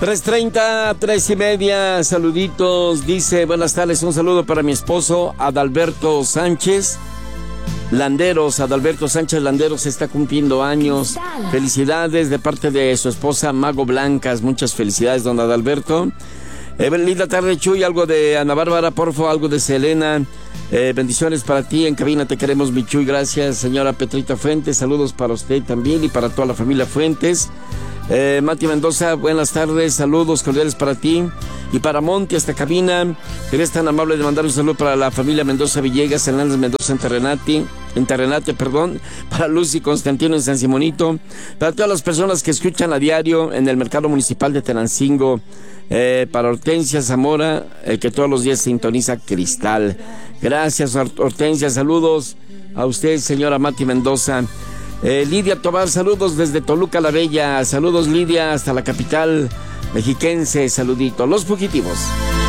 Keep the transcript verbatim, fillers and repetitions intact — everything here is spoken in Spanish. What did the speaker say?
tres treinta, tres y media, saluditos, dice, buenas tardes, un saludo para mi esposo Adalberto Sánchez Landeros. Adalberto Sánchez Landeros está cumpliendo años. Felicidades de parte de su esposa Mago Blancas. Muchas felicidades, don Adalberto. Eh, linda tarde, Chuy. Algo de Ana Bárbara, porfa, algo de Selena. Eh, bendiciones para ti. En cabina te queremos, mi Chuy. Gracias, señora Petrita Fuentes. Saludos para usted también y para toda la familia Fuentes. Eh, Mati Mendoza, buenas tardes. Saludos cordiales para ti. Y para Monty, esta cabina. Eres tan amable de mandar un saludo para la familia Mendoza Villegas, Hernández Mendoza en Terrenati. En Terrenate, perdón, para Lucy Constantino en San Simonito, para todas las personas que escuchan a diario en el mercado municipal de Tenancingo, eh, para Hortensia Zamora, eh, que todos los días sintoniza Cristal. Gracias, Hortensia, saludos a usted, señora Mati Mendoza. Eh, Lidia Tobar, saludos desde Toluca la Bella, saludos Lidia hasta la capital mexiquense, saludito. Los fugitivos.